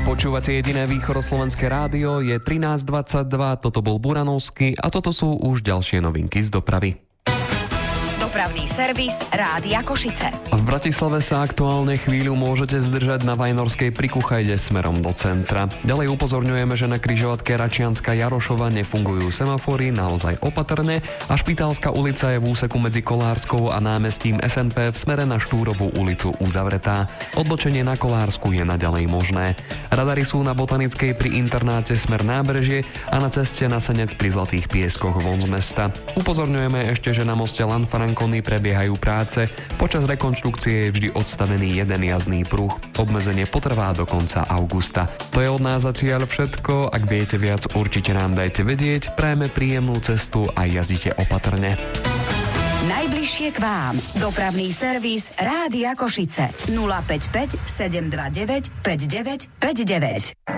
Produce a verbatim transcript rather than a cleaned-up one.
Počúvate jediné východoslovenské rádio, je trinásť dvadsaťdva, toto bol Buranovský a toto sú už ďalšie novinky z dopravy. Dopravný servis Rádia Košice. V Bratislave sa aktuálne chvíľu môžete zdržať na Vajnorskej pri Kuchajde smerom do centra. Ďalej upozorňujeme, že na križovatke Račianska Jarošova nefungujú semafory, naozaj opatrne, a Špitálska ulica je v úseku medzi Kolárskou a námestím es en pé v smere na Štúrovú ulicu uzavretá. Odbočenie na Kolársku je naďalej možné. Radary sú na Botanickej pri internáte smer Nábrežie a na ceste na Senec pri Zlatých pieskoch von z mesta. Upozorňujeme ešte, že na moste Lanfranco prebiehajú práce. Počas rekonštrukcie je vždy odstavený jeden jazdný pruh. Obmedzenie potrvá do konca augusta. To je od nás zatiaľ všetko. Ak viete viac, určite nám dajte vedieť. Prajeme príjemnú cestu a jazdite opatrne. Najbližšie k vám. Dopravný servis Rádia Košice. nula päť päť sedem dva deväť päť deväť päť deväť.